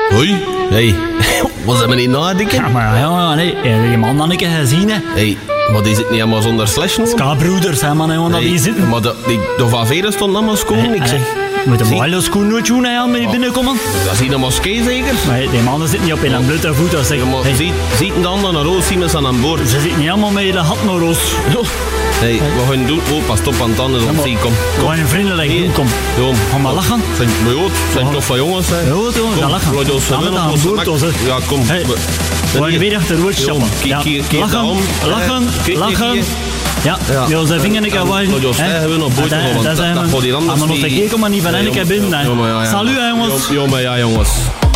Hoi. Hey. Was dat meneer nadenken? Ja, maar ja, nee. Die man had ik gezien, hè. Hey. Maar die zit niet helemaal zonder slash nog? Ska-broeders, hè, man, hè, dat die zitten. Maar de van Veren stond allemaal schoon, ik zeg. Moet een mooie schoen nooit doen, hè, met die binnenkomen. Dat is hier een moskee zeker? Maar die mannen zitten niet op in een blote voet, dat zeg. Maar ziet de ander naar roos, zien we ze aan boord. Ze zitten niet allemaal met de hat naar roos. Hey, we gaan doen. Oh, pas op aan het tanden, dan zie ik. Kom. Gewoon een vriendelijk doen, kom. Ga maar lachen. Zijn toch van jongens, hè? Ja, jongens, dat lachen. Samen aan boord, ja, kom. We gaan weer achter rood stappen. Lachen. Ja, onze vinger ik heb waaien. Dat is hem. Maar nog een keer kom maar niet van en ik heb binnen. Salut, jongens. Ja, maar ja, jongens.